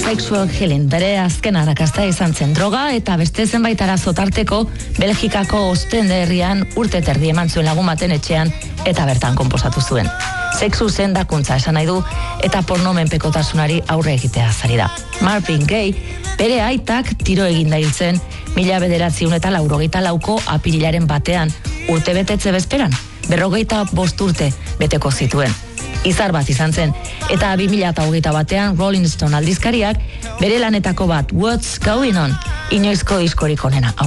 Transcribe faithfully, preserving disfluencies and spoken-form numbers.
Sexual Healing, bere azken arrakasta izan zen droga eta beste zenbait arazo tarteko Belgikako Ostende herrian urte terdi eman zuen lagun baten etxean eta bertan konposatu zuen. Sexu sendakuntza esan nahi du eta pornomenpekotasunari aurre egitea zari da. Marvin Gaye bere aitak tiro eginda hil zen mila bederatziehun eta laurogeita lauko apirilaren batean urte betetze bezperan, berrogeita bost urte beteko zituen. Izar bat izan zen, eta bi mila hogeita batean Rolling Stone aldizkariak bere lanetako bat What's Going On inoizko diskorik onena